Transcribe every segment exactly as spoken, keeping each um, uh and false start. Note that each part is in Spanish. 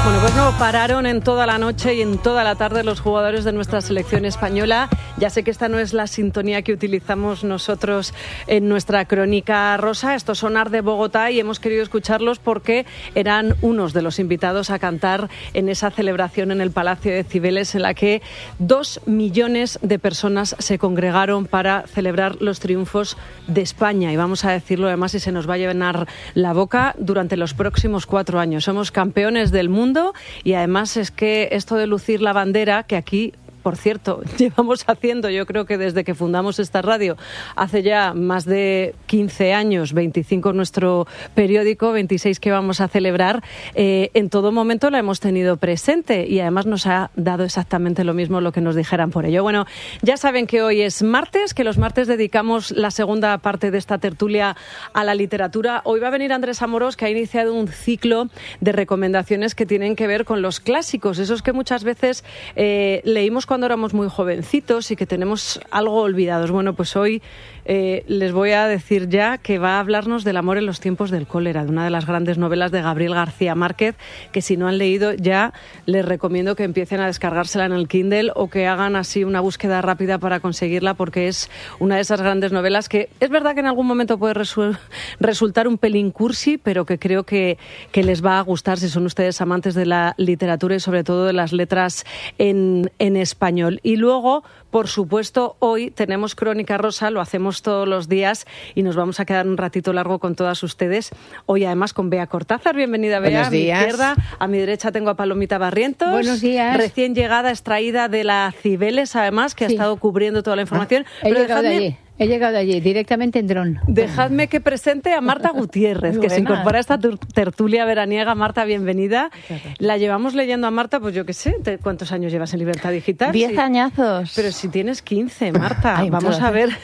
Bueno, pues no pararon en toda la noche y en toda la tarde los jugadores de nuestra selección española. Ya sé que esta no es la sintonía que utilizamos nosotros en nuestra crónica rosa. Esto es Sonar de Bogotá y hemos querido escucharlos porque eran unos de los invitados a cantar en esa celebración en el Palacio de Cibeles, en la que dos millones de personas se congregaron para celebrar los triunfos de España. Y vamos a decirlo además, y se nos va a llenar la boca, durante los próximos cuatro años. Somos campeones del mundo. Y además es que esto de lucir la bandera, que aquí, por cierto, llevamos haciendo, yo creo que desde que fundamos esta radio, hace ya más de quince años, veinticinco nuestro periódico, veintiséis que vamos a celebrar, eh, en todo momento la hemos tenido presente y además nos ha dado exactamente lo mismo lo que nos dijeran por ello. Bueno, ya saben que hoy es martes, que los martes dedicamos la segunda parte de esta tertulia a la literatura. Hoy va a venir Andrés Amorós, que ha iniciado un ciclo de recomendaciones que tienen que ver con los clásicos, esos que muchas veces eh, leímos cuando éramos muy jovencitos y que tenemos algo olvidados. Bueno, pues hoy eh, les voy a decir ya que va a hablarnos del amor en los tiempos del cólera, de una de las grandes novelas de Gabriel García Márquez, que si no han leído ya les recomiendo que empiecen a descargársela en el Kindle o que hagan así una búsqueda rápida para conseguirla, porque es una de esas grandes novelas que es verdad que en algún momento puede resu- resultar un pelín cursi, pero que creo que, que les va a gustar si son ustedes amantes de la literatura y sobre todo de las letras en, en español. Español. Y luego, por supuesto, hoy tenemos Crónica Rosa, lo hacemos todos los días y nos vamos a quedar un ratito largo con todas ustedes. Hoy además con Bea Cortázar. Bienvenida, Bea. Buenos días. A mi izquierda, a mi derecha tengo a Palomita Barrientos. Buenos días. Recién llegada, extraída de la Cibeles, además, que sí. ha estado cubriendo toda la información. Ah, he Pero llegado dejadme... de allí. He llegado allí, directamente en dron. Dejadme que presente a Marta Gutiérrez, que se incorpora a esta tertulia veraniega. Marta, bienvenida. La llevamos leyendo a Marta, pues yo qué sé, ¿cuántos años llevas en Libertad Digital? Diez sí. añazos. Pero si tienes quince, Marta. Ay, vamos a ver.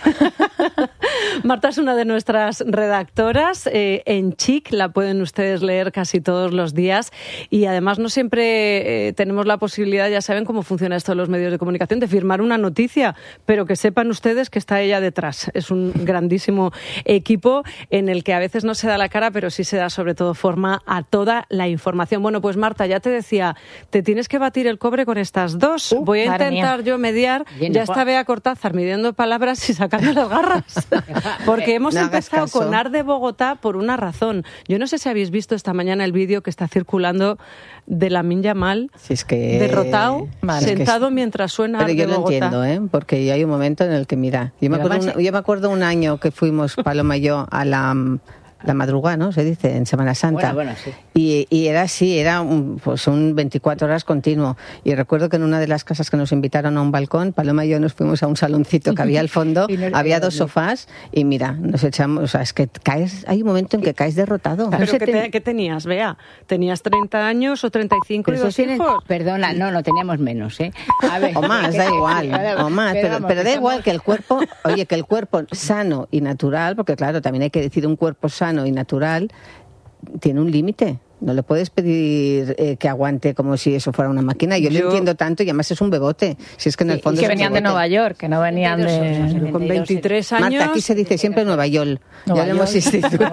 Marta es una de nuestras redactoras. Eh, en Chic la pueden ustedes leer casi todos los días. Y además no siempre eh, tenemos la posibilidad, ya saben cómo funciona esto de los medios de comunicación, de firmar una noticia, pero que sepan ustedes que está ella detrás. Es un grandísimo equipo en el que a veces no se da la cara, pero sí se da sobre todo forma a toda la información. Bueno, pues Marta, ya te decía, te tienes que batir el cobre con estas dos. Uh, Voy a intentar yo mediar. Bien, ya está Bea Cortázar midiendo palabras y sacando las garras. Porque hemos no empezado con Ar de Bogotá por una razón. Yo no sé si habéis visto esta mañana el vídeo que está circulando de Lamine Yamal, si es que... derrotado, vale, sentado es que... mientras suena Ar de Bogotá. Pero yo lo entiendo, ¿eh? Porque hay un momento en el que, mira, yo me acuerdo, un, yo me acuerdo un año que fuimos, Paloma y yo, a la... la madrugada, ¿no? Se dice, en Semana Santa. Bueno, bueno, sí. Y, y era así, era un, pues un veinticuatro horas continuo. Y recuerdo que en una de las casas que nos invitaron a un balcón, Paloma y yo nos fuimos a un saloncito que había al fondo, no, había dos sofás y mira, nos echamos, o sea, es que caes, hay un momento en que caes derrotado. ¿Pero qué, te, qué tenías, Bea? ¿Tenías treinta años o treinta y cinco y dos tienen, hijos? Perdona, no, no teníamos menos, ¿eh? A ver, o más, da igual, o más, pero, pero, pero da igual que el cuerpo, oye, que el cuerpo sano y natural, porque claro, también hay que decir un cuerpo sano y natural, tiene un límite. No le puedes pedir eh, que aguante como si eso fuera una máquina. Yo, Yo lo entiendo tanto y además es un bebote. Si es que en el fondo y que venían de Nueva York, que no venían de... Con veintitrés años... Marta, aquí se dice siempre Nueva York. Nueva ya lo hemos instituido.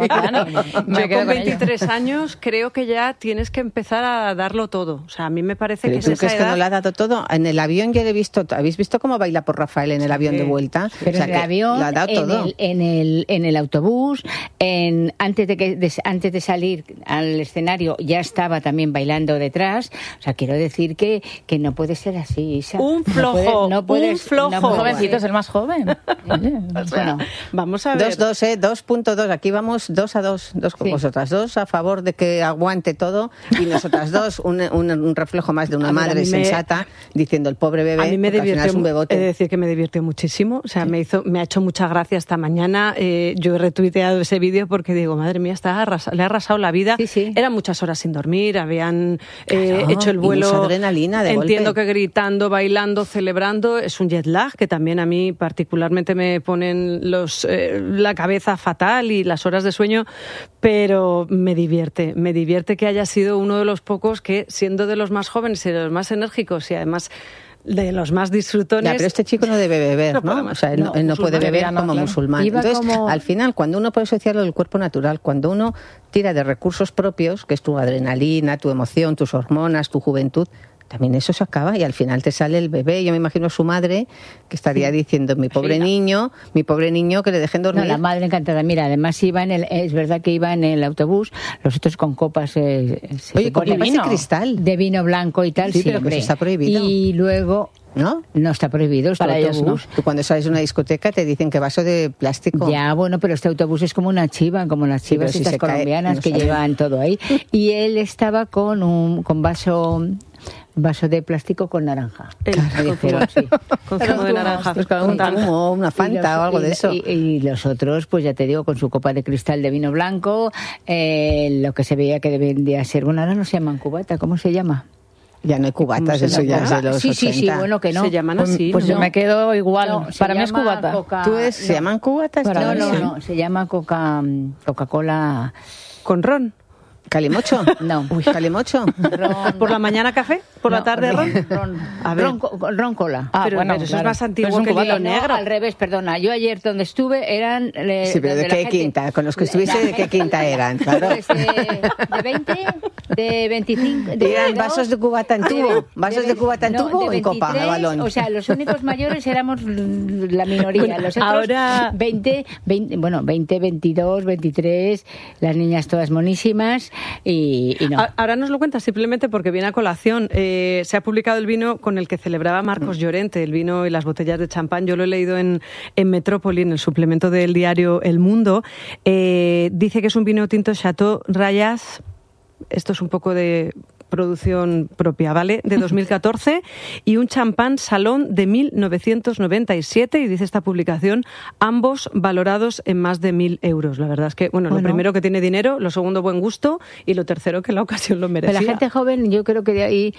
Yo con veintitrés años creo que ya tienes que empezar a darlo todo. O sea, a mí me parece Pero que tú es crees esa edad... que no lo ha dado todo. En el avión yo le he visto... ¿Habéis visto cómo baila por Rafael en el sí, avión de vuelta? Pero o sea, en el avión, lo ha dado en, todo. El, en, el, en el autobús, en, antes, de que, de, antes de salir al escenario ya estaba también bailando detrás. O sea, quiero decir que, que no puede ser así, Isa. Un flojo, no puede, no un flojo. No puede, jovencito es el más joven. Oye, o sea, bueno, vamos a ver. Dos, dos, ¿eh? dos punto dos. Aquí vamos dos a dos. Dos con sí. vosotras dos a favor de que aguante todo y nosotras dos un, un, un reflejo más de una a madre ver, sensata me, diciendo el pobre bebé. A mí me divirtió, es un bebote. He de decir que me divirtió muchísimo. O sea, sí. me hizo, me ha hecho mucha gracia esta mañana. Eh, yo he retuiteado ese vídeo porque digo, madre mía, está arrasa, le ha arrasado la vida. Sí, sí. Eran muchas horas sin dormir, habían eh, claro, hecho el vuelo. Y mucha adrenalina de entiendo golpe. Que gritando, bailando, celebrando. Es un jet lag que también a mí particularmente me ponen los eh, la cabeza fatal y las horas de sueño, pero me divierte. Me divierte que haya sido uno de los pocos que, siendo de los más jóvenes y de los más enérgicos y además de los más disfrutones. Ya, pero este chico no debe beber, ¿no? ¿no? O sea, él no, él no puede beber como claro. musulmán. Iba Entonces, como... al final, cuando uno puede asociarlo del cuerpo natural, cuando uno tira de recursos propios, que es tu adrenalina, tu emoción, tus hormonas, tu juventud, también eso se acaba y al final te sale el bebé. Yo me imagino a su madre que estaría sí. diciendo, mi pobre sí, no. niño, mi pobre niño que le dejen dormir. No, la madre encantada. Mira, además iba en el, es verdad que iba en el autobús, los otros con copas eh, Oye, con copas de cristal. De vino blanco y tal, sí, sí, pero hombre. que eso está prohibido. Y luego... ¿No? No está prohibido. Este Para autobús. ellos no. Tú cuando sales de una discoteca te dicen que vaso de plástico. Ya, bueno, pero este autobús es como una chiva, como las chivas sí, estas si colombianas cae, no que sabe. Llevan todo ahí. Y él estaba con un con vaso... vaso de plástico con naranja. El, claro, dijeron, sí. Con zumo de naranja. Pues con un zumo, una Fanta los, o algo y, de eso. Y, y los otros, pues ya te digo, con su copa de cristal de vino blanco, eh, lo que se veía que debía ser, bueno, ahora no se llaman cubata, ¿cómo se llama? Ya no hay cubatas, eso ya es de los sí, sí, sí, bueno, que no. Se llaman así. Pues, pues no. yo me quedo igual. No, para mí es cubata. Coca... ¿Tú es, no. ¿Se llaman cubatas? No, no, no, se llama Coca, Coca-Cola... ¿Con ron? ¿Calimocho? No. Uy, ¿calimocho? Ron, ¿por la mañana café? ¿Por no, la tarde ron? Ron, a ver. ron, ron cola. Ah, pero, bueno, pero eso claro. es más antiguo que el hilo negro. No, al revés, perdona. Yo ayer donde estuve eran... Eh, sí, pero ¿de qué gente... quinta? Con los que estuviste, ¿de qué quinta eran? Claro. Pues, eh, de veinte, de veinticinco... De eran vasos de cubata en tubo. ¿Vasos de, de cubata en no, tubo o en copa, de balón? O sea, los únicos mayores éramos la minoría. Los otros, ahora... veinte, veinte, bueno, veinte, veintidós, veintitrés, las niñas todas monísimas y... Y no. Ahora nos lo cuentas simplemente porque viene a colación. Eh, se ha publicado el vino con el que celebraba Marcos Llorente, el vino y las botellas de champán. Yo lo he leído en, en Metrópoli, en el suplemento del diario El Mundo. Eh, dice que es un vino tinto Chateau Rayas. Esto es un poco de producción propia, ¿vale? De dos mil catorce y un champán Salón de mil novecientos noventa y siete y dice esta publicación, ambos valorados en más de mil euros. La verdad es que, bueno, bueno, lo primero que tiene dinero, lo segundo buen gusto y lo tercero que la ocasión lo merecía. Pero la gente joven, yo creo que de ahí,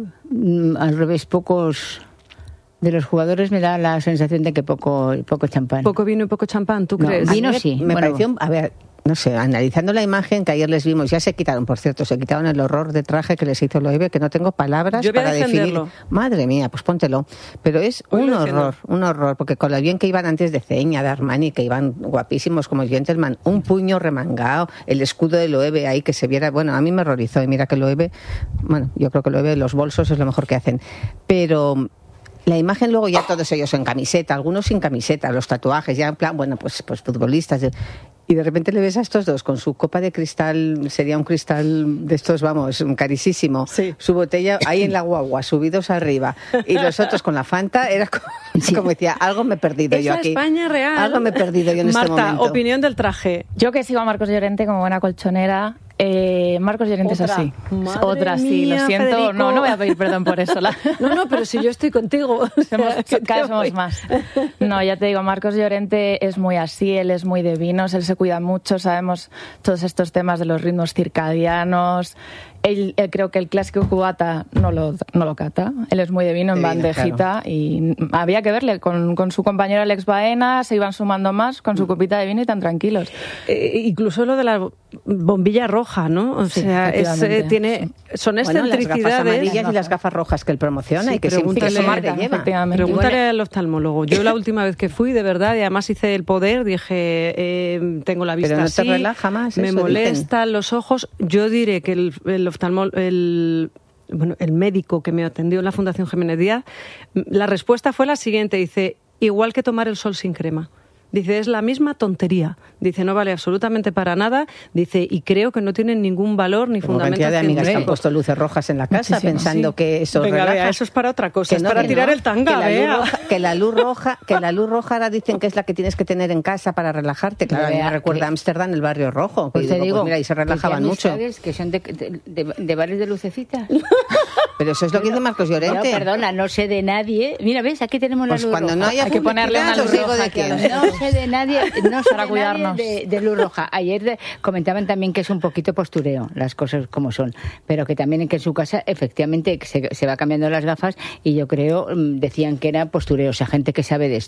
al revés, pocos... De los jugadores me da la sensación de que poco, poco champán. Poco vino y poco champán, ¿tú no, crees? Vino sí. Me bueno. pareció, a ver, no sé, analizando la imagen que ayer les vimos, ya se quitaron, por cierto, se quitaron el horror de traje que les hizo Loewe, que no tengo palabras Yo voy para a definir. Madre mía, pues póntelo. Pero es Hoy un horror, un horror, porque con lo bien que iban antes de Ceña, de Armani, que iban guapísimos como el gentleman, un puño remangado, el escudo de Loewe ahí que se viera, bueno, a mí me horrorizó y mira que Loewe, bueno, yo creo que Loewe los bolsos es lo mejor que hacen, pero... La imagen luego ya todos ellos en camiseta, algunos sin camiseta, los tatuajes, ya en plan, bueno, pues, pues futbolistas. Y de repente le ves a estos dos con su copa de cristal, sería un cristal de estos, vamos, carísimo. Sí. Su botella ahí en la guagua, subidos arriba. Y los otros con la Fanta, era como, sí. como decía, algo me he perdido Esa yo aquí. España real. Algo me he perdido yo en Marta, este momento. Marta, opinión del traje. Yo que sigo a Marcos Llorente como buena colchonera, Eh, Marcos Llorente es así. Madre Otra, sí, mía, lo siento. Federico. No, no voy a pedir perdón por eso. La... No, no, pero si yo estoy contigo. Somos, cada vez somos más. No, ya te digo, Marcos Llorente es muy así, él es muy de vinos, él se cuida mucho, sabemos todos estos temas de los ritmos circadianos. Él, él creo que el clásico cubata no lo, no lo cata. Él es muy de vino en de bandejita, claro. Y había que verle. Con, con su compañero Alex Baena se iban sumando más con su copita de vino y tan tranquilos. Eh, incluso lo de la bombilla roja, ¿no? O sí, sea, es, eh, tiene, son excentricidades. Bueno, las gafas amarillas y las gafas rojas que él promociona sí, y que siempre lleva. Pregúntale al oftalmólogo. Yo la última vez que fui, de verdad, y además hice el poder, dije, eh, tengo la vista Pero no así, te relaja más, me eso molestan dicen. Los ojos. Yo diré que el, el oftalmólogo, el, bueno, el médico que me atendió en la Fundación Jiménez Díaz, la respuesta fue la siguiente, dice, igual que tomar el sol sin crema. Dice, es la misma tontería. Dice, no vale absolutamente para nada. Dice, y creo que no tienen ningún valor ni Como fundamento cantidad de amigas científico. que han puesto luces rojas en la casa Muchísimo, pensando sí. que eso Venga, relaja. Vea, eso es para otra cosa, que es no, para que tirar no, el tanga, que la, luz vea. roja, que la luz roja, que la luz roja ahora dicen que es la que tienes que tener en casa para relajarte. Claro, a mí me recuerda a Ámsterdam, el barrio rojo. Pues digo, te digo, pues mira, y se relajaban mucho. Que son de, de, de, de bares de lucecitas. Pero eso es lo que dice Marcos Llorente. No, perdona, no sé de nadie. Mira, ves, aquí tenemos la pues luz cuando roja. no haya Hay que ponerle una luz roja de quién. No sé de nadie, no sé para de cuidarnos. nadie de, de luz roja. Ayer de, comentaban también que es un poquito postureo, las cosas como son, pero que también que en su casa efectivamente se, se va cambiando las gafas y yo creo, decían que era postureo, o sea, gente que sabe de esto.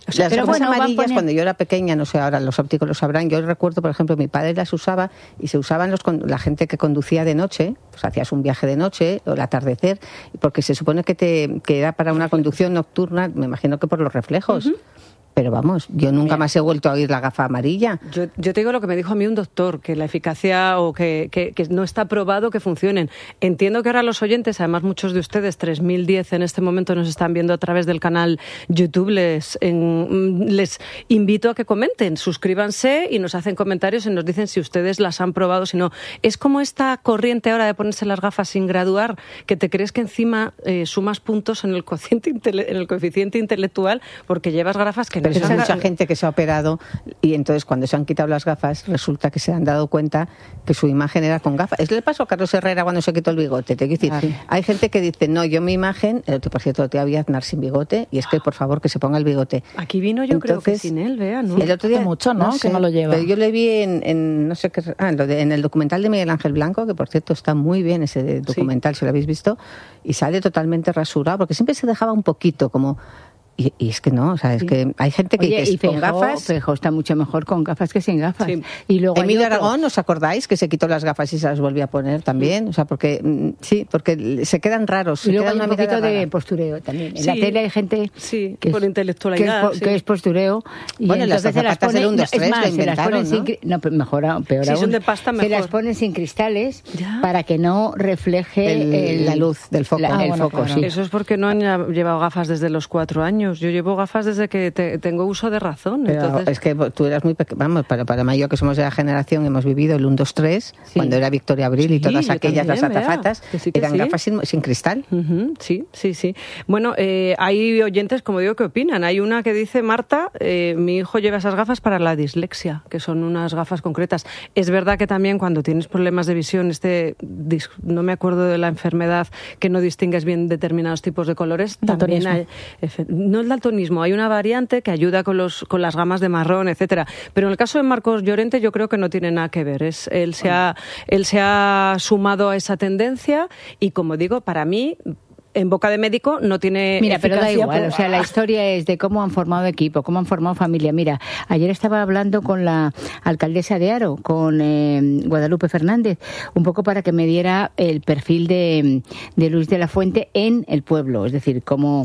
O sea, las pero gafas bueno, amarillas, poner... cuando yo era pequeña, no sé, ahora los ópticos lo sabrán, yo recuerdo, por ejemplo, mi padre las usaba y se usaban los, la gente que conducía de noche, pues hacías un viaje de noche o el atardecer, porque se supone que, te, que era para una conducción nocturna, me imagino que por los reflejos. Uh-huh. Pero vamos, yo nunca más he vuelto a oír la gafa amarilla. Yo, yo te digo lo que me dijo a mí un doctor, que la eficacia o que, que, que no está probado que funcionen. Entiendo que ahora los oyentes, además muchos de ustedes, tres mil diez en este momento nos están viendo a través del canal YouTube, les, en, les invito a que comenten, suscríbanse y nos hacen comentarios y nos dicen si ustedes las han probado, si no. Es como esta corriente ahora de ponerse las gafas sin graduar, que te crees que encima eh, sumas puntos en el coeficiente, intele- en el coeficiente intelectual porque llevas gafas que Pero hay mucha gente que se ha operado y entonces cuando se han quitado las gafas resulta que se han dado cuenta que su imagen era con gafas. Es le pasó a Carlos Herrera cuando se quitó el bigote. Te quiero decir, claro. Hay gente que dice, no, yo mi imagen, por cierto, te había Aznar sin bigote y es que por favor que se ponga el bigote. Aquí vino yo entonces, creo que sin él, vea, ¿no? El otro día, mucho, ¿no? no sé, que no lo lleva. Pero yo le vi en, en no sé qué, ah, lo de, en el documental de Miguel Ángel Blanco, que por cierto está muy bien ese documental, sí. Si lo habéis visto, y sale totalmente rasurado, porque siempre se dejaba un poquito como... Y, y es que no, o sea, es sí. que hay gente que, Oye, que y con Feijóo, gafas... Feijóo está mucho mejor con gafas que sin gafas. Sí. Y luego Emilio Aragón, ¿os acordáis? Que se quitó las gafas y se las volvió a poner también. Sí. O sea, porque sí, porque se quedan raros. Y se luego queda hay una un poquito de rara. postureo también. En sí. la tele hay gente sí, que, por es, intelectualidad, que, es, sí. que es postureo. Y bueno, entonces las se las ponen, del uno, dos, tres es más, lo se las ponen ¿no? sin... No, pero mejor, peor si aún. Son de pasta, mejor. Se las ponen sin cristales ya. para que no refleje el, el, la luz del foco. La, ah, el bueno, foco, claro. sí. Eso es porque no han llevado gafas desde los cuatro años. Yo llevo gafas desde que te, tengo uso de razón. Pero entonces... es que tú eras muy pequeña, vamos, para, para Mayo, que somos de la generación, hemos vivido el uno, dos, tres, sí. Cuando era Victoria Abril sí, y todas aquellas, también, las azafatas, que sí, que eran sí. gafas sin, sin cristal. Uh-huh, sí, sí, sí. Bueno, eh, hay oyentes, como digo, que opinan. Hay una que dice, Marta, eh, mi hijo lleva esas gafas para la dislexia, que son unas gafas concretas. Es verdad que también cuando tienes problemas de visión, este, no me acuerdo de la enfermedad, que no distingues bien determinados tipos de colores, también hay, no el daltonismo, hay una variante que ayuda con los con las gamas de marrón, etcétera. Pero en el caso de Marcos Llorente yo creo que no tiene nada que ver. Es, él, se ha, él se ha sumado a esa tendencia y, como digo, para mí... En boca de médico no tiene Mira, pero da igual, pero... o sea, la historia es de cómo han formado equipo, cómo han formado familia. Mira, ayer estaba hablando con la alcaldesa de Haro, con eh, Guadalupe Fernández, un poco para que me diera el perfil de, de Luis de la Fuente en el pueblo, es decir, cómo...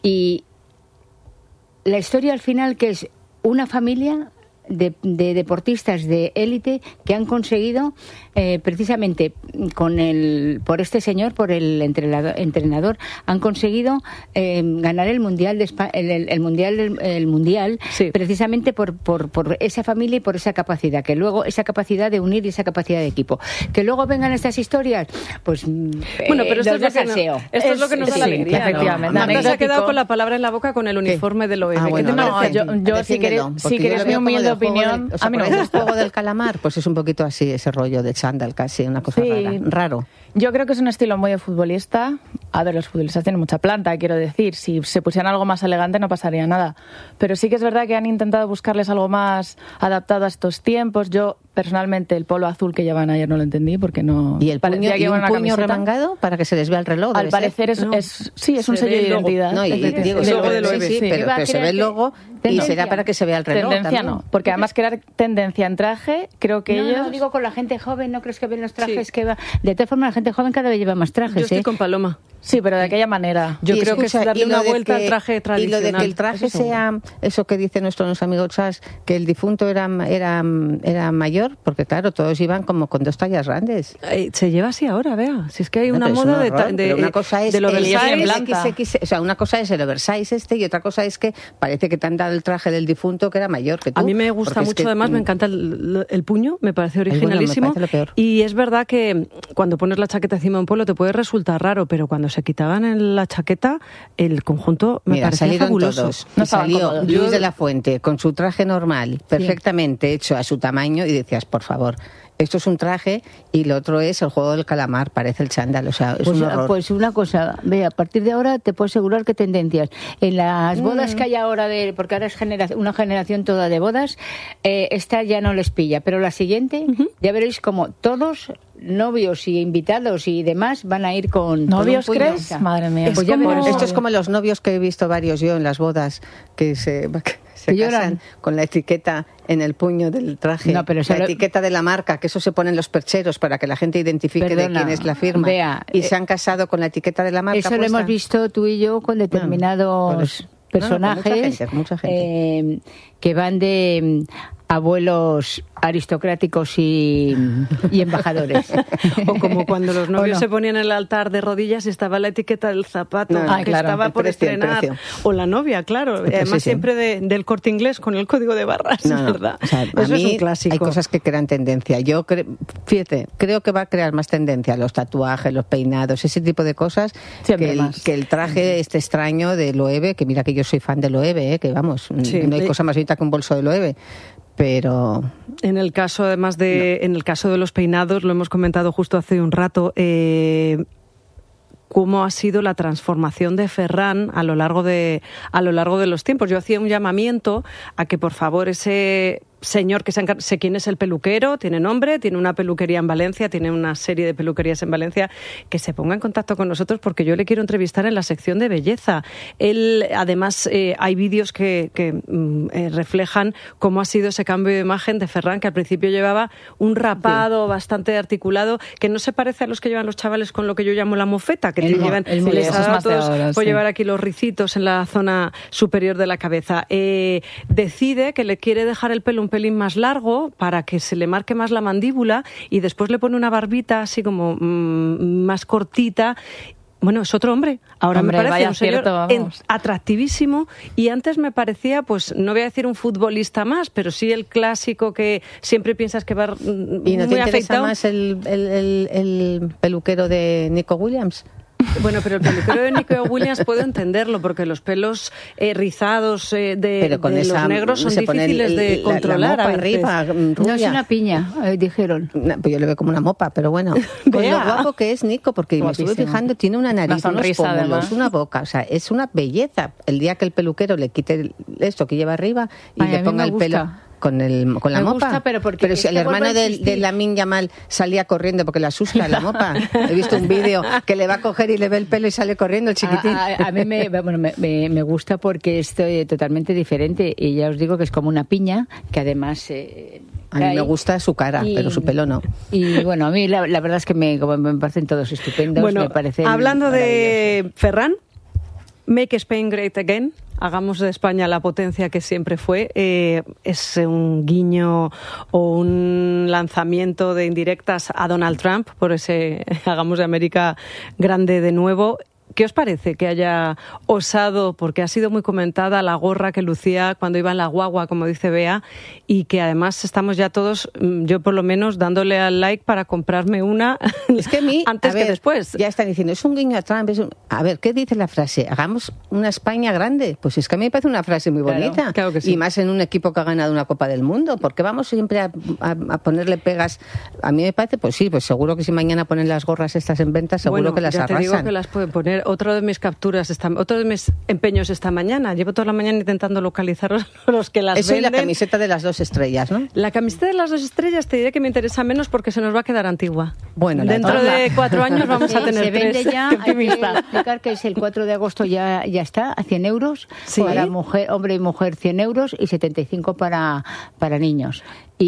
Y la historia al final, que es una familia... De, de deportistas de élite que han conseguido eh, precisamente con el por este señor, por el entrenador, entrenador han conseguido eh, ganar el mundial de España, el, el, el mundial el, el mundial sí. precisamente por, por, por esa familia y por esa capacidad, que luego esa capacidad de unir y esa capacidad de equipo, que luego vengan estas historias, pues bueno, pero esto, eh, es, lo que no, esto es, es lo que nos da sí, la alegría, efectivamente. ¿no? Marta se ha quedado con la palabra en la boca con el uniforme del O E B. Ah, bueno, no, yo, yo si queréis si queréis mi humilde opinión, o sea, a mí no me gusta el juego del calamar, pues es un poquito así, ese rollo de chándal casi, una cosa sí. rara, raro. Yo creo que es un estilo muy de futbolista. A ver, los futbolistas tienen mucha planta, quiero decir. Si se pusieran algo más elegante no pasaría nada. Pero sí que es verdad que han intentado buscarles algo más adaptado a estos tiempos. Yo, personalmente, el polo azul que llevan ayer no lo entendí porque no... ¿Y el puño, y un puño remangado para que se les vea el reloj? Al parecer es, no. es... Sí, es se un sello de identidad. No, y, y digo, el logo del O E B. Sí, sí, sí. pero, pero se ve el logo y será para que se vea el reloj. Tendencia también. no, porque además crear tendencia en traje, creo que no, ellos... No, digo con la gente joven, ¿no crees que ven los trajes sí. que va? De todas formas, la gente joven cada vez lleva más trajes. Yo estoy ¿eh? con Paloma. Sí, pero de aquella manera. Yo y creo escucha, que es darle una vuelta que, al traje tradicional. Y lo de que el traje eso sea, eso que dicen nuestros amigos Chas, que el difunto era, era, era mayor, porque claro, todos iban como con dos tallas grandes. Eh, se lleva así ahora, vea. Si es que hay una no, moda un horror, de, de, una cosa es del oversize. El X X, o sea, una cosa es el oversize este y otra cosa es que parece que te han dado el traje del difunto que era mayor que tú. A mí me gusta mucho, que, además, me encanta el, el puño, me parece originalísimo. Bueno, me parece lo peor. Y es verdad que cuando pones la chaqueta encima de un polo te puede resultar raro, pero cuando se quitaban en la chaqueta, el conjunto me Mira, parecía fabuloso. Todos. No salió Luis de la Fuente con su traje normal, perfectamente sí. hecho a su tamaño, y decías, por favor, esto es un traje y lo otro es el juego del calamar, parece el chándal, o sea, es pues, un horror. Pues una cosa, ve, a partir de ahora te puedo asegurar que tendencias. En las bodas mm. que hay ahora, de porque ahora es genera, una generación toda de bodas, eh, esta ya no les pilla, pero la siguiente, uh-huh. ya veréis como todos novios y invitados y demás van a ir con... ¿Novios con crees? Madre mía. Es pues como, esto es como los novios que he visto varios yo en las bodas, que se... se casan con la etiqueta en el puño del traje, no, pero la lo... etiqueta de la marca, que eso se pone en los percheros para que la gente identifique Perdona, de quién es la firma. Vea, y eh, se han casado con la etiqueta de la marca. Eso puesta. lo hemos visto tú y yo con determinados no, personajes no, no, mucha gente, mucha gente. Eh, que van de abuelos aristocráticos y, y embajadores. O como cuando los novios no. se ponían en el altar de rodillas y estaba la etiqueta del zapato no, no, que claro, estaba por precio, estrenar. O la novia, claro. Además sí, sí. siempre de, del Corte Inglés con el código de barras, no, no. ¿verdad? O sea, Eso a mí es un clásico. Hay cosas que crean tendencia. Yo cre... Fíjate, creo que va a crear más tendencia los tatuajes, los peinados, ese tipo de cosas que el, que el traje este extraño de Loewe, que mira que yo soy fan de Loewe, ¿eh? Que vamos, sí. no hay cosa más bonita que un bolso de Loewe. Pero en el caso además de no. en el caso de los peinados, lo hemos comentado justo hace un rato, eh, cómo ha sido la transformación de Ferran a lo largo de a lo largo de los tiempos. Yo hacía un llamamiento a que por favor ese señor que se encar... sé quién es el peluquero, tiene nombre, tiene una peluquería en Valencia, tiene una serie de peluquerías en Valencia, que se ponga en contacto con nosotros porque yo le quiero entrevistar en la sección de belleza. Él, además, eh, hay vídeos que, que eh, reflejan cómo ha sido ese cambio de imagen de Ferran, que al principio llevaba un rapado sí. bastante articulado, que no se parece a los que llevan los chavales con lo que yo llamo la mofeta, que el, te llevan, el les ha dado a todos ahora, por sí. llevar aquí los ricitos en la zona superior de la cabeza. Eh, decide que le quiere dejar el pelo un pelín más largo para que se le marque más la mandíbula y después le pone una barbita así como mmm, más cortita. Bueno, es otro hombre. Ahora hombre, me parece un señor cierto, atractivísimo y antes me parecía, pues no voy a decir un futbolista más, pero sí el clásico que siempre piensas que va ¿Y no muy te interesa afeitado? Más el, el, el, el peluquero de Nico Williams? Bueno, pero el peluquero de Nico Williams puedo entenderlo, porque los pelos eh, rizados eh, de, con de esa, los negros son difíciles el, el, de controlar. La, la mopa arriba, no es una piña, eh, dijeron. No, pues yo le veo como una mopa, pero bueno. Con lo guapo que es Nico, porque Guapísimo. Me estuve fijando, tiene una nariz, una unos pómulos, una boca, o sea, es una belleza. El día que el peluquero le quite esto que lleva arriba y Ay, le ponga el pelo... con el con la me mopa gusta, pero, porque pero si el hermano de, de Lamine Yamal salía corriendo porque le asusta la mopa. He visto un vídeo que le va a coger y le ve el pelo y sale corriendo el chiquitín. A, a, a mí me, bueno, me, me, me gusta porque estoy totalmente diferente y ya os digo que es como una piña que además eh, a mí me gusta su cara, y, pero su pelo no. Y bueno, a mí la, la verdad es que me, como me parecen todos estupendos. Bueno, me parecen hablando de Ferran, Make Spain Great Again. Hagamos de España la potencia que siempre fue. Eh, es un guiño o un lanzamiento de indirectas a Donald Trump por ese hagamos de América grande de nuevo. ¿Qué os parece que haya osado, porque ha sido muy comentada la gorra que lucía cuando iba en la guagua, como dice Bea, y que además estamos ya todos, yo por lo menos, dándole al like para comprarme una es que a mí, antes a ver, que después? Ya están diciendo, es un guiño a Trump. Es un... A ver, ¿qué dice la frase? ¿Hagamos una España grande? Pues es que a mí me parece una frase muy bonita. Claro, claro que sí. Y más en un equipo que ha ganado una Copa del Mundo. ¿Por qué vamos siempre a, a, a ponerle pegas? A mí me parece, pues sí, pues seguro que si mañana ponen las gorras estas en venta, seguro bueno, que las ya arrasan. Te digo que las pueden poner. Otro de mis capturas, esta, otro de mis empeños esta mañana. Llevo toda la mañana intentando localizar los que las Eso venden. Eso y la camiseta de las dos estrellas, ¿no? La camiseta de las dos estrellas te diré que me interesa menos porque se nos va a quedar antigua. Bueno, dentro la... de cuatro años vamos sí, a tener se vende tres. Ya, hay que explicar que es el cuatro de agosto ya, ya está, a cien euros. ¿Sí? Para mujer, hombre y mujer cien euros y setenta y cinco para, para niños.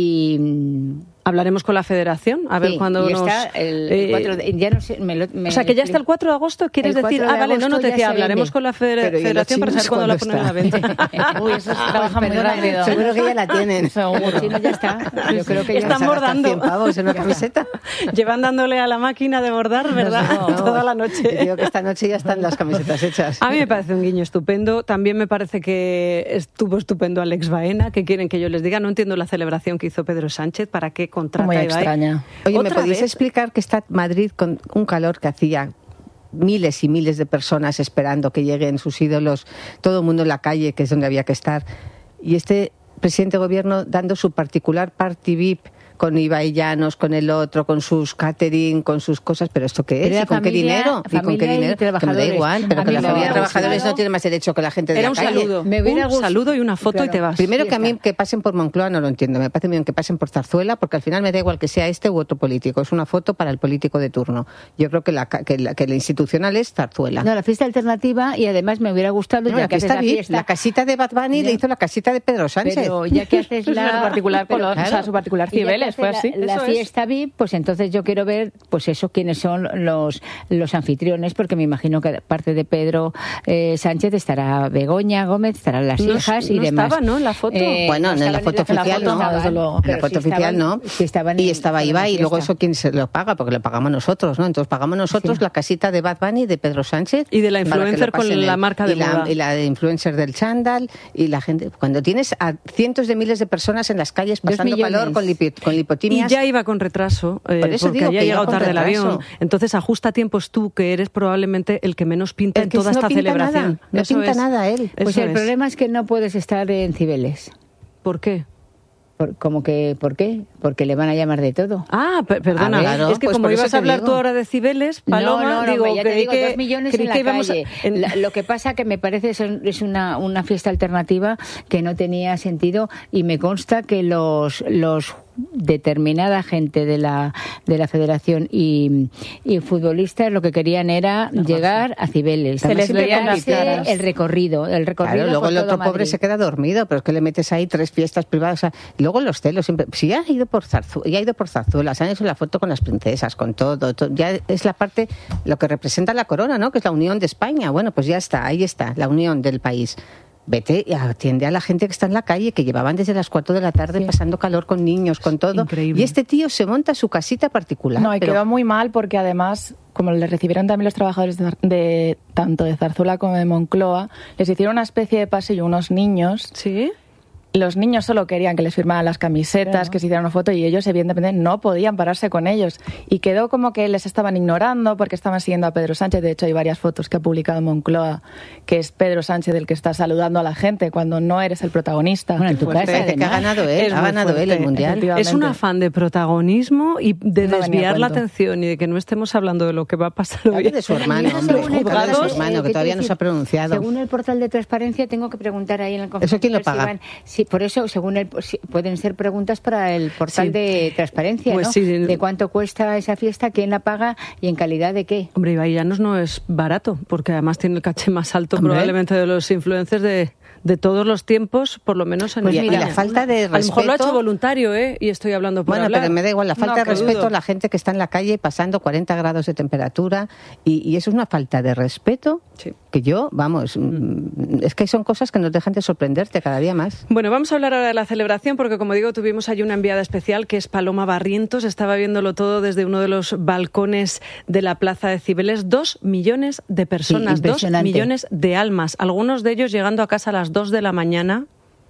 Y... Hablaremos con la Federación a ver sí, cuándo y nos... Está el, el cuatro de, ya no sé, me lo, me o sea, que ya está el cuatro de agosto, ¿quieres decir? Ah, vale, no, no te decía, hablaremos con la federa- Federación para saber cuándo la ponen a la venta. Uy, eso se trabaja muy rápido. Seguro que ya la tienen. Seguro. Sí, no, ya está. Yo creo que ya están bordando. cien pavos en una camiseta. Llevan dándole a la máquina de bordar, ¿verdad? No, no, toda la noche. Te digo que esta noche ya están las camisetas hechas. A mí me parece un guiño estupendo. También me parece que estuvo estupendo Alex Baena, que quieren que yo les diga. No entiendo la celebración que hizo Pedro Sánchez. ¿Para qué contrata muy a Ibai? Oye, ¿me podéis vez? explicar que está Madrid con un calor que hacía miles y miles de personas esperando que lleguen sus ídolos, todo el mundo en la calle, que es donde había que estar, y este presidente de gobierno dando su particular party V I P con Ibai Llanos, con el otro, con sus catering, con sus cosas, pero ¿esto qué es? Pero ¿Y con familia, qué dinero? ¿Y con qué dinero? Que me da igual, pero que la familia de trabajadores no tiene más derecho que la gente de Era la un calle. saludo, Me hubiera un gust- saludo y una foto Claro. y te vas. Primero Sí, que a mí está. que pasen por Moncloa no lo entiendo, me parece bien que pasen por Zarzuela, porque al final me da igual que sea este u otro político, es una foto para el político de turno. Yo creo que la, que la, que la institucional es Zarzuela. No, la fiesta alternativa, y además me hubiera gustado, No, ya la que haces fiesta la V I P, fiesta... la casita de Bad Bunny Ya. le hizo la casita de Pedro Sánchez. Pero ya que haces Es la... una particular pero, color, o sea, su particular y ya que Cibeles, haces fue la- así. La, Eso es. fiesta V I P, pues entonces yo quiero ver, pues eso, quiénes son los, los anfitriones, porque me imagino que aparte de Pedro eh, Sánchez estará Begoña Gómez, estarán las No- hijas y no demás. estaba, ¿no? En la foto. Bueno, en la estaban foto en la oficial foto no, estaban, desde luego. En pero la foto sí oficial estaban- no. sí estaban y en- estaba estaban en la Ibai, y luego fiesta. eso quién se lo paga, porque lo pagamos nosotros, ¿no? Entonces pagamos nosotros Sí. la casita de Bad Bunny de Pedro Sánchez. Y de la para que lo influencer con pasen la él. marca de y la, moda. y la de influencer del chándal y la gente. Cuando tienes a cientos de miles de personas en las calles Dos pasando millones. calor con, lipi, con Y lipotimias. ya iba con retraso, eh, Por eso porque digo había que iba llegado con tarde el retraso. avión. Entonces ajusta tiempos tú, que eres probablemente el que menos pinta El en que toda no esta pinta celebración. nada, no Eso pinta es. nada él. Pues Eso el es. problema es que no puedes estar en Cibeles. ¿Por qué? Por- como que, ¿por qué? Porque le van a llamar de todo. Ah, per- perdona, A ver, claro, es que pues como por eso ibas a te hablar digo. tú ahora de Cibeles, Paloma, no, no, no, digo, hombre, ya te creí digo, que, dos millones creí en la que íbamos a- calle. en- La- lo que pasa que me parece es, es una, una fiesta alternativa que no tenía sentido y me consta que los, los determinada gente de la de la federación y, y futbolistas lo que querían era llegar a Cibeles. Se les Siempre veían las conocer caras. el recorrido, el recorrido Claro, luego por el todo otro pobre Madrid. se queda dormido, pero es que le metes ahí tres fiestas privadas. O sea, y luego los celos siempre. Si ya ha ido por Zarzuela, ya ha ido por Zarzuela, se han hecho la foto con las princesas, con todo, todo, ya es la parte, lo que representa la corona, ¿no? Que es la unión de España. Bueno, pues ya está, ahí está, la unión del país. Vete y atiende a la gente que está en la calle, que llevaban desde las cuatro de la tarde Sí. pasando calor con niños, con todo. Increíble. Y este tío se monta su casita particular. No, y pero- quedó muy mal porque además, como le recibieron también los trabajadores de, de tanto de Zarzuela como de Moncloa, les hicieron una especie de pasillo unos niños. ¿Sí? Los niños solo querían que les firmaran las camisetas, Claro. que se hicieran una foto y ellos evidentemente no podían pararse con ellos. Y quedó como que les estaban ignorando porque estaban siguiendo a Pedro Sánchez. De hecho, hay varias fotos que ha publicado Moncloa, que es Pedro Sánchez el que está saludando a la gente cuando no eres el protagonista. Bueno, en tu Fuerte. casa, Parece que ha además. ganado él, Es ha muy ganado él el fuerte, mundial. efectivamente. Es un afán de protagonismo y de No venía a desviar la cuento. atención y de que no estemos hablando de lo que va a pasar hoy. Hable de su hermano, Los hombre, hable de su juzgados, hermano, eh, que ¿qué todavía te no se ha decir? pronunciado. Según el portal de transparencia, tengo que preguntar ahí en el ¿Eso quién lo si paga? van- sí, por eso, según el, si- pueden ser preguntas para el portal Sí. de transparencia, Pues ¿no? sí. De cuánto cuesta esa fiesta, quién la paga y en calidad de qué. Hombre, Ibai Llanos no es barato, porque además tiene el caché más alto Hombre. probablemente de los influencers de, de todos los tiempos, por lo menos en Pues el mira, España. la falta de A lo mejor lo ha hecho respeto- voluntario, ¿eh? Y estoy hablando por Bueno, hablar. pero me da igual, la falta No, de que respeto dudo. a la gente que está en la calle pasando cuarenta grados de temperatura y, y eso es una falta de respeto Sí. que yo, vamos, mm, es que son cosas que nos dejan de sorprenderte cada día más. Bueno, vamos a hablar ahora de la celebración porque, como digo, tuvimos allí una enviada especial que es Paloma Barrientos. Estaba viéndolo todo desde uno de los balcones de la Plaza de Cibeles. Dos millones de personas, Sí, dos impresionante. millones de almas. Algunos de ellos llegando a casa a las dos de la mañana.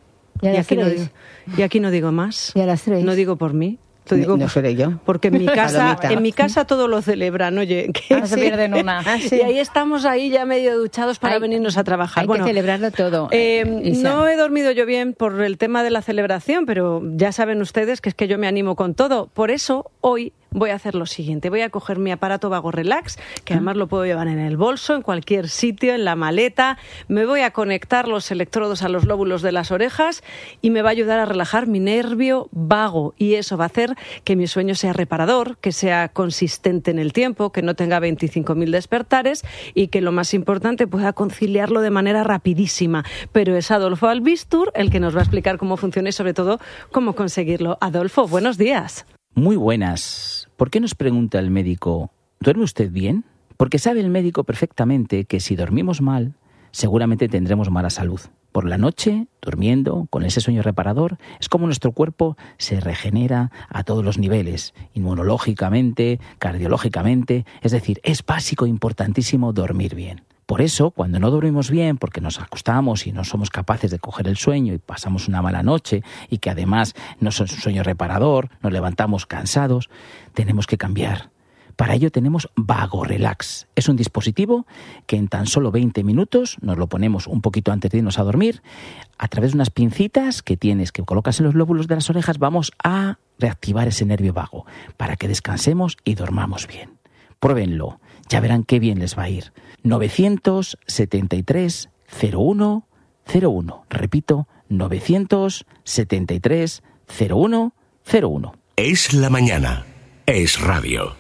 Y a Y las aquí, no tres. digo, y aquí no digo más. Y a las tres. No digo por mí. Lo digo No por- seré yo. Porque en mi casa, Palomita. en mi casa todo lo celebran, oye. Que No se pierden una. Ah, sí. Y ahí estamos ahí ya medio duchados para Hay- venirnos a trabajar. Hay Bueno, que celebrarlo todo. eh, Isa. no he dormido yo bien por el tema de la celebración, pero ya saben ustedes que es que yo me animo con todo. Por eso hoy voy a hacer lo siguiente. Voy a coger mi aparato Vago Relax, que además lo puedo llevar en el bolso, en cualquier sitio, en la maleta. Me voy a conectar los electrodos a los lóbulos de las orejas y me va a ayudar a relajar mi nervio vago. Y eso va a hacer que mi sueño sea reparador, que sea consistente en el tiempo, que no tenga veinticinco mil despertares y que lo más importante pueda conciliarlo de manera rapidísima. Pero es Adolfo Albistur el que nos va a explicar cómo funciona y sobre todo cómo conseguirlo. Adolfo, buenos días. Muy buenas. ¿Por qué nos pregunta el médico, ¿duerme usted bien? Porque sabe el médico perfectamente que si dormimos mal, seguramente tendremos mala salud. Por la noche, durmiendo, con ese sueño reparador, es como nuestro cuerpo se regenera a todos los niveles, inmunológicamente, cardiológicamente, es decir, es básico e importantísimo dormir bien. Por eso, cuando no dormimos bien, porque nos acostamos y no somos capaces de coger el sueño y pasamos una mala noche y que además no es un sueño reparador, nos levantamos cansados, tenemos que cambiar. Para ello tenemos Vago Relax. Es un dispositivo que en tan solo veinte minutos, nos lo ponemos un poquito antes de irnos a dormir, a través de unas pincitas que tienes, que colocas en los lóbulos de las orejas, vamos a reactivar ese nervio vago, para que descansemos y dormamos bien. Pruébenlo, ya verán qué bien les va a ir. novecientos setenta y tres cero uno cero uno. Repito, novecientos setenta y tres cero uno cero uno. Es la mañana. Es radio.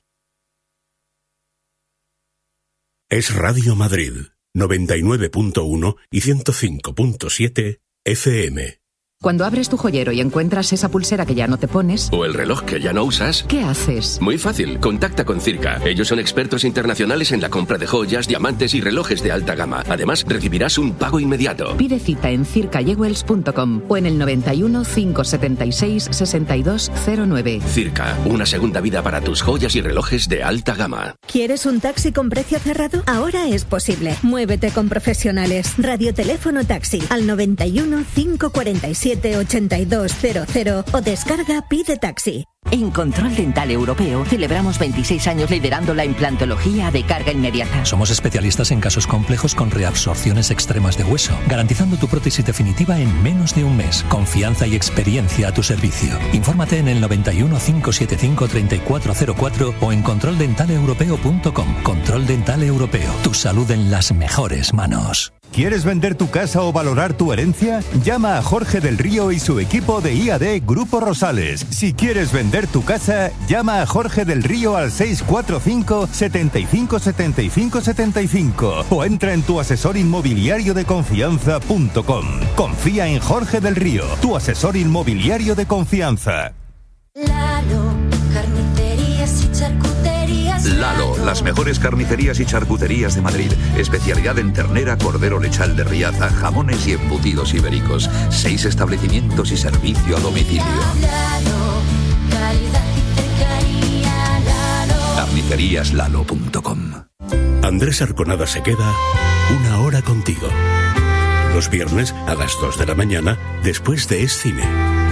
Es Radio Madrid, noventa y nueve punto uno y ciento cinco punto siete F M. Cuando abres tu joyero y encuentras esa pulsera que ya no te pones... o el reloj que ya no usas... ¿qué haces? Muy fácil, contacta con Circa. Ellos son expertos internacionales en la compra de joyas, diamantes y relojes de alta gama. Además, recibirás un pago inmediato. Pide cita en circa jewels punto com o en el noventa y uno, cinco setenta y seis, sesenta y dos cero nueve. Circa, una segunda vida para tus joyas y relojes de alta gama. ¿Quieres un taxi con precio cerrado? Ahora es posible. Muévete con profesionales. Radioteléfono Taxi al noventa y uno, cinco cuarenta y siete, ochenta y dos cero cero o descarga Pide Taxi. En Control Dental Europeo celebramos veintiséis años liderando la implantología de carga inmediata. Somos especialistas en casos complejos con reabsorciones extremas de hueso, garantizando tu prótesis definitiva en menos de un mes. Confianza y experiencia a tu servicio. Infórmate en el noventa y uno, cinco setenta y cinco, treinta y cuatro cero cuatro o en control dental europeo punto com. Control Dental Europeo. Tu salud en las mejores manos. ¿Quieres vender tu casa o valorar tu herencia? Llama a Jorge del Río y su equipo de I A D Grupo Rosales. Si quieres vender tu casa, llama a Jorge del Río al seis cuatro cinco, setenta y cinco, setenta y cinco, setenta y cinco o entra en tu asesor inmobiliario de confianza punto com. Confía en Jorge del Río, tu asesor inmobiliario de confianza. Lalo, carnicerías y charcuterías. Lalo, las mejores carnicerías y charcuterías de Madrid. Especialidad en ternera, cordero lechal de Riaza, jamones y embutidos ibéricos. Seis establecimientos y servicio a domicilio. Lalo, calidad y cercanía. Lalo. carnicerías lalo punto com. Andrés Arconada se queda una hora contigo. Los viernes a las dos de la mañana, después de Es Cine.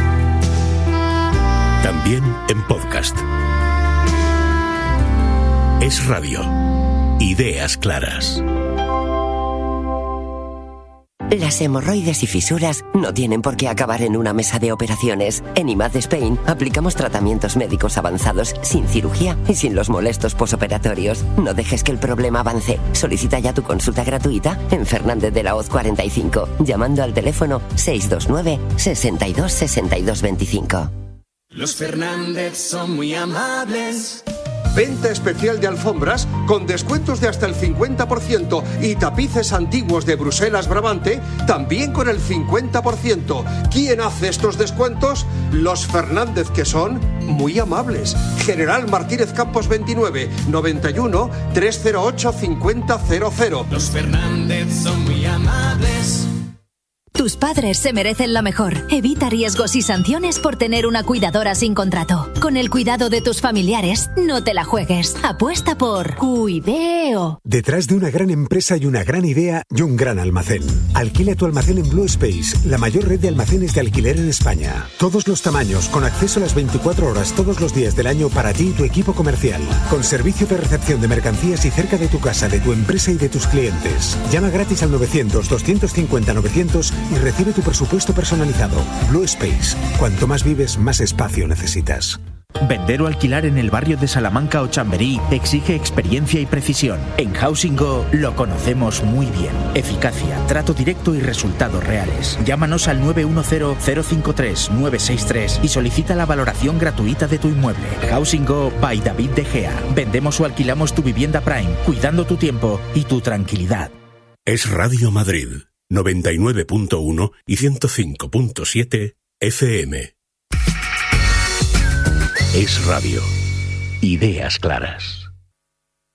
También en podcast. Es Radio. Ideas claras. Las hemorroides y fisuras no tienen por qué acabar en una mesa de operaciones. En I M A D Spain aplicamos tratamientos médicos avanzados sin cirugía y sin los molestos posoperatorios. No dejes que el problema avance. Solicita ya tu consulta gratuita en Fernández de la Hoz cuarenta y cinco, llamando al teléfono seis dos nueve, sesenta y dos, sesenta y dos veinticinco. Los Fernández son muy amables. Venta especial de alfombras con descuentos de hasta el cincuenta por ciento y tapices antiguos de Bruselas Brabante también con el cincuenta por ciento. ¿Quién hace estos descuentos? Los Fernández, que son muy amables. General Martínez Campos veintinueve, noventa y uno, trescientos ocho, cincuenta cero cero. Los Fernández son muy amables. Tus padres se merecen lo mejor. Evita riesgos y sanciones por tener una cuidadora sin contrato. Con el cuidado de tus familiares, no te la juegues. Apuesta por Cuideo. Detrás de una gran empresa hay una gran idea y un gran almacén. Alquila tu almacén en Blue Space, la mayor red de almacenes de alquiler en España. Todos los tamaños, con acceso a las veinticuatro horas todos los días del año para ti y tu equipo comercial. Con servicio de recepción de mercancías y cerca de tu casa, de tu empresa y de tus clientes. Llama gratis al novecientos, doscientos cincuenta, novecientos y recibe tu presupuesto personalizado. Blue Space. Cuanto más vives, más espacio necesitas. Vender o alquilar en el barrio de Salamanca o Chamberí exige experiencia y precisión. En Housing Go lo conocemos muy bien. Eficacia, trato directo y resultados reales. Llámanos al nueve uno cero, cero cinco tres, nueve seis tres y solicita la valoración gratuita de tu inmueble. Housing Go by David De Gea. Vendemos o alquilamos tu vivienda Prime, cuidando tu tiempo y tu tranquilidad. Es Radio Madrid, noventa y nueve punto uno y ciento cinco punto siete F M. Es Radio. Ideas claras.